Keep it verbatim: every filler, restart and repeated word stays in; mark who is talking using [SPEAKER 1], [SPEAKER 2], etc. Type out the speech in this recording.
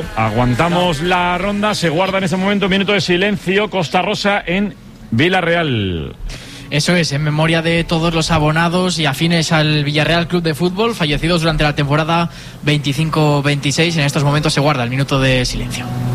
[SPEAKER 1] Aguantamos la ronda, se guarda en ese momento un minuto de silencio. Costa Rosa en Villarreal.
[SPEAKER 2] Eso es, en memoria de todos los abonados y afines al Villarreal Club de Fútbol, fallecidos durante la temporada veinticinco veintiséis. En estos momentos se guarda el minuto de silencio.